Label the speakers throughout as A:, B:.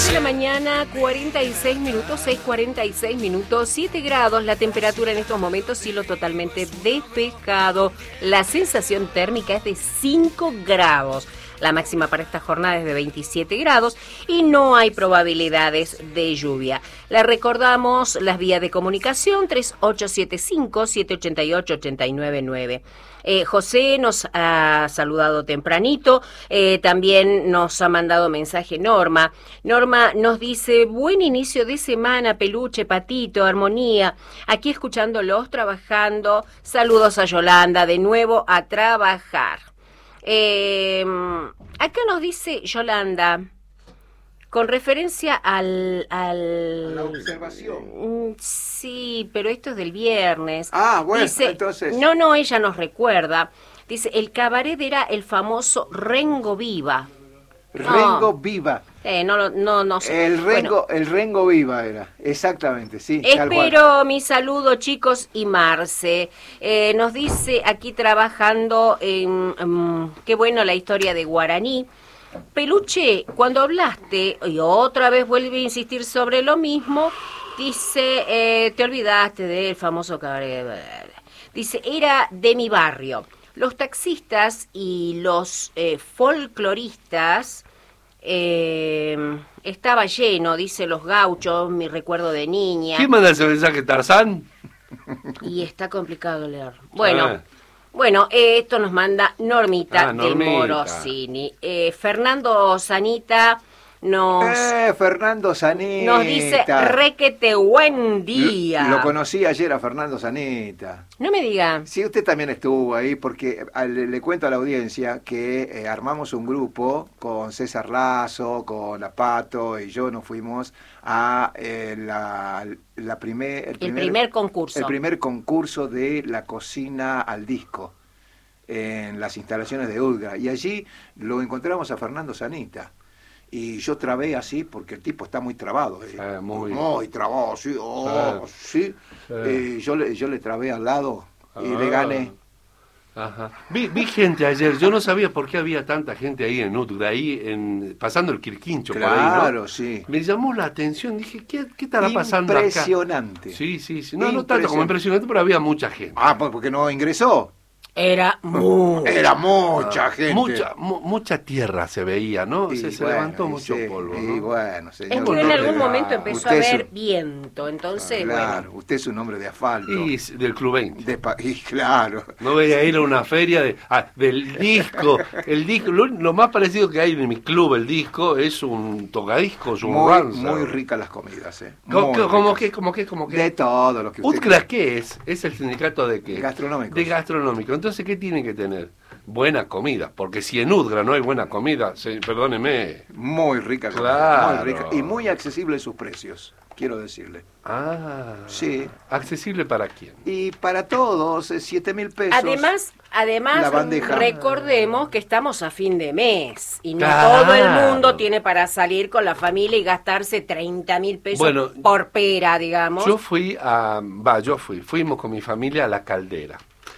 A: 6 de la mañana, 46 minutos, 6:46 minutos, 7 grados la temperatura en estos momentos, cielo totalmente despejado. La sensación térmica es de 5 grados. La máxima para esta jornada es de 27 grados y no hay probabilidades de lluvia. Le recordamos las vías de comunicación 3875-788-899. José nos ha saludado tempranito, también nos ha mandado mensaje Norma. Norma nos dice, buen inicio de semana, Peluche, Patito, Armonía, aquí escuchándolos, trabajando. Saludos a Yolanda, de nuevo a trabajar. Acá nos dice Yolanda, con referencia a la
B: observación.
A: Sí, pero esto es del viernes.
B: Ah, bueno,
A: dice,
B: entonces.
A: No, ella nos recuerda. Dice, el cabaret era el famoso Rengo Viva.
B: Rengo Viva.
A: No sé.
B: El Rengo Viva era, exactamente, sí.
A: Espero mi saludo, chicos, y Marce. Nos dice aquí trabajando en qué bueno la historia de Guaraní. Peluche, cuando hablaste, y otra vez vuelve a insistir sobre lo mismo, dice, te olvidaste del famoso cabaret. Dice, era de mi barrio. Los taxistas y los folcloristas, estaba lleno, dice los gauchos, mi recuerdo de niña.
C: ¿Quién manda ese mensaje, Tarzán?
A: Y está complicado leer. Bueno, esto nos manda Normita del Morosini. Fernando Sanita
B: Fernando Sanita.
A: Nos dice, requete buen día.
B: Lo conocí ayer a Fernando Sanita.
A: No me diga.
B: Sí, usted también estuvo ahí, porque le cuento a la audiencia que armamos un grupo con César Lazo, con Apato y yo, nos fuimos a el primer concurso. El primer concurso de la cocina al disco en las instalaciones de Udgra. Y allí lo encontramos a Fernando Sanita. Y yo trabé así porque el tipo está muy trabado. Muy trabado, sí. Sí. Yo le trabé al lado y le gané.
C: Ajá. Vi gente ayer, yo no sabía por qué había tanta gente ahí en Udgra, ahí pasando el Quirquincho.
B: Claro,
C: por ahí, ¿no?
B: Sí.
C: Me llamó la atención, dije, ¿qué estará pasando acá?
B: Impresionante.
C: Sí. No tanto como impresionante, pero había mucha gente.
B: Ah, pues porque no ingresó.
A: Era mucha
B: gente.
C: Mucha tierra se veía, ¿no? Se levantó mucho polvo, ¿no?
B: Y bueno, señor.
A: Es que en algún momento empezó a haber viento, entonces,
B: claro,
A: bueno.
B: Usted es un hombre de asfalto.
C: Y del Club 20.
B: Y claro.
C: No voy a ir a una feria del disco. El disco, lo más parecido que hay en mi club, el disco, es un tocadiscos, un ranzo.
B: Muy ricas las comidas,
C: ¿Cómo qué?
B: De todo lo que usted
C: ¿Udgra qué es? ¿Es el sindicato de qué?
B: Gastronómico.
C: De gastronómico. Entonces, ¿qué tiene que tener? Buena comida, porque si en Udgra no hay buena comida, perdóneme.
B: Muy rica comida,
C: claro.
B: Muy rica. Y muy accesible sus precios, quiero decirle.
C: Ah,
B: sí.
C: ¿Accesible para quién?
B: Y para todos, 7.000 pesos.
A: Además, recordemos que estamos a fin de mes y no
C: claro.
A: Todo el mundo tiene para salir con la familia y gastarse 30.000 pesos por pera, digamos.
C: Fuimos con mi familia a La Caldera.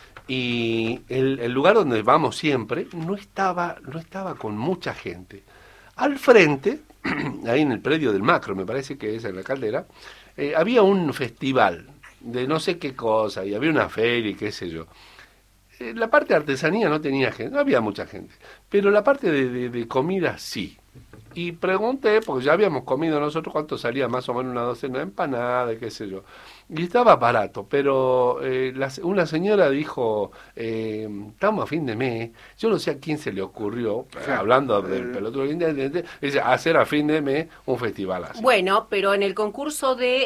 C: Y el lugar donde vamos siempre no estaba con mucha gente. Al frente, ahí en el predio del Macro, me parece que es en La Caldera, había un festival de no sé qué cosa, y había una feria y qué sé yo. La parte de artesanía no tenía gente, no había mucha gente, pero la parte de comida sí. Y pregunté, porque ya habíamos comido nosotros, cuánto salía más o menos una docena de empanadas, qué sé yo. Y estaba barato, pero una señora dijo, estamos a fin de mes, yo no sé a quién se le ocurrió, hablando del pelotudo intendente, hacer a fin de mes un festival así.
A: Bueno, pero en el concurso de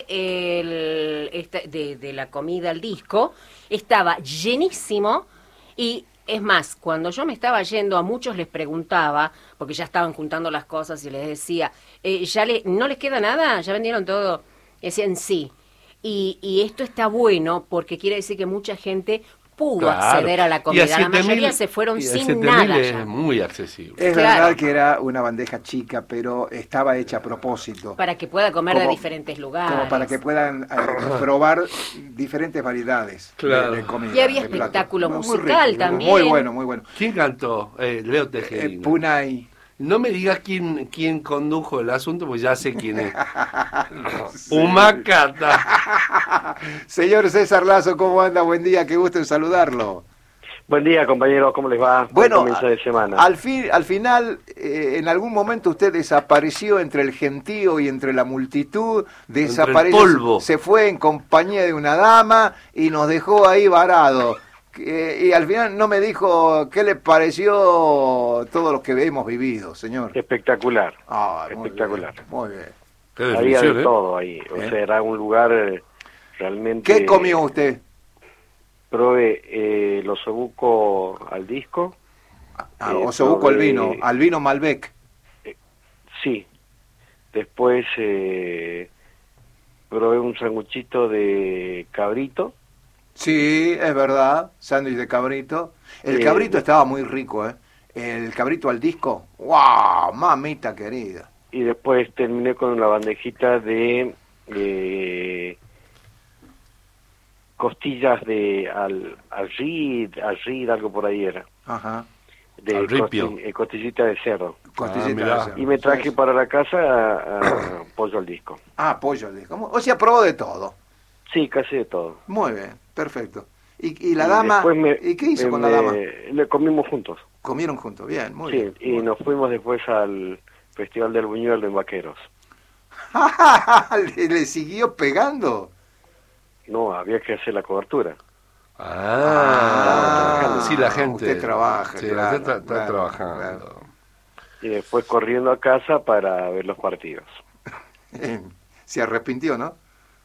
A: la comida al disco, estaba llenísimo y... Es más, cuando yo me estaba yendo, a muchos les preguntaba, porque ya estaban juntando las cosas y les decía, ¿no les queda nada? ¿Ya vendieron todo? Decían sí. Y esto está bueno porque quiere decir que mucha gente pudo acceder a la comida. La mayoría se fueron sin nada.
C: Es muy accesible.
B: Es verdad que era una bandeja chica, pero estaba hecha a propósito.
A: Para que pueda comer de diferentes lugares.
B: Como para que puedan probar diferentes variedades de comida.
A: Y había espectáculo musical también.
B: Muy bueno, muy bueno.
C: ¿Quién cantó? Leo Tejerino.
B: Punay.
C: No me digas quién condujo el asunto, pues ya sé quién es. Humacata.
B: Señor César Lazo, ¿cómo anda? Buen día, qué gusto en saludarlo.
D: Buen día, compañeros, ¿cómo les va?
B: Bueno,
D: Buen comienzo de semana.
B: al final, en algún momento usted desapareció entre el gentío y entre la multitud, desapareció,
C: el polvo.
B: Se fue en compañía de una dama y nos dejó ahí varado. Y al final no me dijo qué le pareció todo lo que hemos vivido, señor.
D: Espectacular.
B: Espectacular. Muy bien.
C: Qué
D: Había
C: definición,
D: de todo ahí. O sea, era un lugar realmente...
B: ¿Qué comió usted?
D: Probé los osobuco al disco.
B: Osobuco al vino Malbec.
D: Sí. Después probé un sanguchito de cabrito.
B: Sí, es verdad, sándwich de cabrito. El cabrito estaba muy rico, ¿eh? El cabrito al disco, ¡wow! Mamita querida.
D: Y después terminé con una bandejita de costillas de al algo por ahí era.
B: Ajá.
D: De
C: Al ripio.
D: costillita de cerdo.
B: Costillita
C: mirá.
B: de cerdo.
D: Y me traje para la casa pollo al disco.
B: Pollo al disco. O sea, probó de todo.
D: Sí, casi de todo.
B: Muy bien, perfecto. ¿Y la
D: Y
B: dama?
D: después
B: ¿Y qué hizo con la dama?
D: Le comimos juntos.
B: Comieron juntos, bien, muy
D: Sí,
B: bien.
D: y nos fuimos después al Festival del Buñuel en Vaqueros.
B: ¿Le siguió pegando?
D: No, había que hacer la cobertura.
C: Sí, la gente.
B: Usted trabaja,
C: Sí,
B: claro,
C: la gente está
B: claro,
C: trabajando.
B: claro.
D: Y después corriendo a casa para ver los partidos.
B: Se arrepintió, ¿no?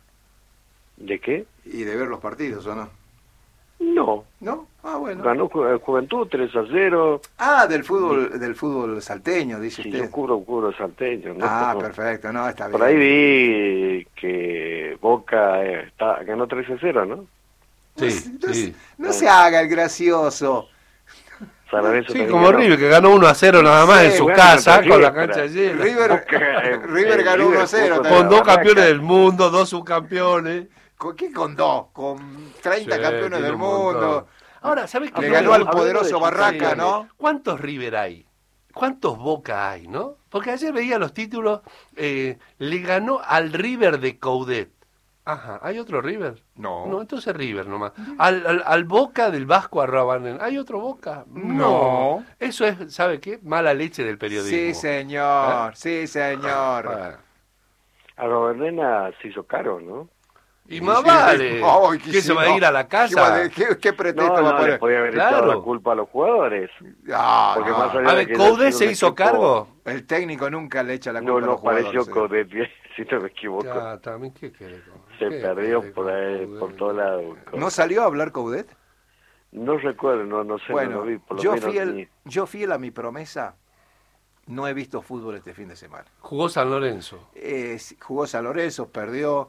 D: ¿De qué?
B: Y de ver los partidos, ¿o no?
D: No.
B: ¿No? Bueno.
D: Ganó Juventud 3-0.
B: Del fútbol salteño, dice
D: Sí,
B: usted.
D: yo cubro salteño, ¿no?
B: Perfecto, no, está bien.
D: Por ahí vi que Boca ganó 3-0, ¿no?
C: Sí, sí.
B: No se haga el gracioso.
D: San Lorenzo
C: Sí,
D: también
C: como
D: ganó.
C: River, que ganó 1-0 nada más
B: Sí,
C: en su
D: bueno,
C: casa,
D: pero
C: con la
D: River,
C: cancha llena.
B: River ganó
D: River
B: 1-0.
D: jugó
C: Con dos
D: Barraca.
C: campeones del mundo, dos subcampeones.
B: ¿Con qué con dos? Con 30
C: Sí,
B: campeones
C: tiene
B: del
C: un montón.
B: mundo.
C: Ahora, ¿sabes qué?
B: Le
D: Hablando-
B: ganó al
D: hablando
B: poderoso
D: de
B: Barraca,
D: sensaciones.
B: ¿no?
C: ¿Cuántos River hay? ¿Cuántos Boca hay, no? Porque ayer veía los títulos, le ganó al River de Coudet. Ajá, ¿hay otro River?
B: No.
C: No, entonces River nomás. Al Boca del Vasco Arrabanen, ¿hay otro Boca?
B: No.
C: Eso es, ¿sabe qué? Mala leche del periodismo.
B: Sí, señor. Sí, señor.
C: Ah,
D: A Robertena se hizo caro, ¿no?
C: y más
B: Sí.
C: vale.
B: Ay,
C: ¿Qué se va a ir a la casa?
B: ¿Qué pretexto
D: No,
B: va a
D: no,
B: poner?
D: le podía haber
C: Claro.
D: echado la culpa a los jugadores. Porque
B: No.
D: más allá
C: A
D: de
C: ver,
D: que
C: ¿Coudet
D: haya sido
C: se
D: un
C: hizo
D: equipo-
C: cargo?
B: El técnico nunca le echa la culpa
D: No,
B: a los
D: no
B: jugadores.
D: pareció
B: señor.
D: Coudet, si no me equivoco.
C: Ya, también, ¿qué querés?
D: Se
C: ¿Qué
D: perdió
C: querés
D: por
C: con
D: ahí,
C: Coudet?
D: por todos lados.
B: ¿No salió a hablar Coudet?
D: No recuerdo, no sé, no
B: Bueno,
D: lo vi. Por lo
B: yo
D: menos
B: yo fiel a mi promesa, no he visto fútbol este fin de semana.
C: Jugó San Lorenzo.
B: Jugó San Lorenzo, perdió.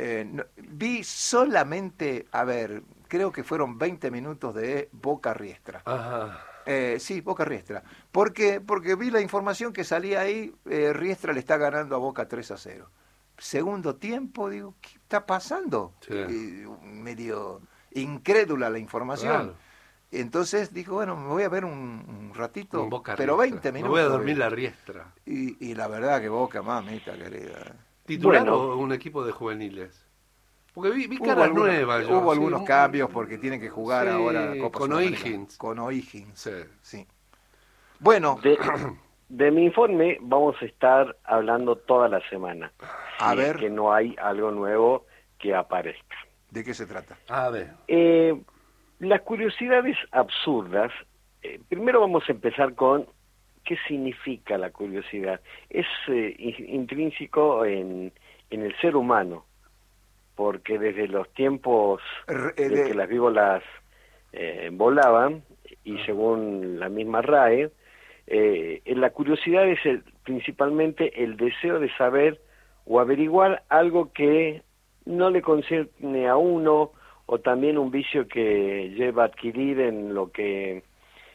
B: Vi solamente, creo que fueron 20 minutos de Boca Riestra.
C: Ajá.
B: Sí, Boca Riestra. ¿Por qué? Porque vi la información que salía ahí, Riestra le está ganando a Boca 3-0. Segundo tiempo, digo, ¿qué está pasando?
C: Sí.
B: Medio incrédula la información.
C: Claro.
B: Entonces dijo, bueno, me voy a ver un ratito,
C: Un Boca
B: pero
C: Riestra.
B: 20
C: Me
B: minutos.
C: voy a dormir la Riestra.
B: Y la verdad que Boca, mamita querida.
C: ¿Titular
D: Bueno.
C: o un equipo de juveniles? Porque vi
B: Hubo
C: caras
B: algunos-
C: nuevas. yo,
B: Hubo
C: sí,
B: algunos cambios porque tienen que jugar
C: sí,
B: ahora Copa
C: con
B: Sudamericana.
C: O'Higgins.
B: Con O'Higgins,
C: Sí.
B: sí. Bueno,
D: de mi informe vamos a estar hablando toda la semana.
B: A
D: Si
B: ver.
D: es que no hay algo nuevo que aparezca.
B: ¿de qué se trata?
C: A ver.
D: Las curiosidades absurdas, primero vamos a empezar con qué significa la curiosidad. Es intrínseco en el ser humano, porque desde los tiempos de que las víboras volaban, y según la misma RAE, la curiosidad es principalmente el deseo de saber o averiguar algo que no le concierne a uno, o también un vicio que lleva a adquirir en lo que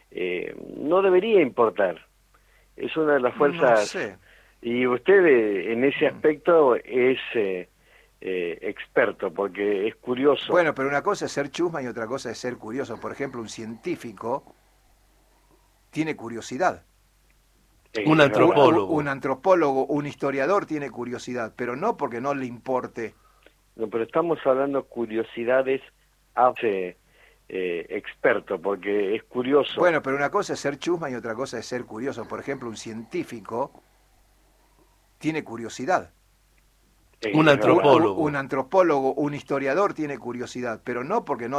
D: no debería importar. Es una de las fuerzas,
B: No sé.
D: y usted en ese aspecto es experto, porque es curioso.
B: Bueno, pero una cosa es ser chusma y otra cosa es ser curioso. Por ejemplo, un científico tiene curiosidad.
C: Un antropólogo.
B: Un antropólogo, un historiador tiene curiosidad, pero no porque no le importe.
D: No, pero estamos hablando curiosidades experto, porque es curioso.
B: Bueno, pero una cosa es ser chusma y otra cosa es ser curioso. Por ejemplo, un científico tiene curiosidad.
C: Un antropólogo.
B: Un antropólogo, un historiador tiene curiosidad, pero no porque no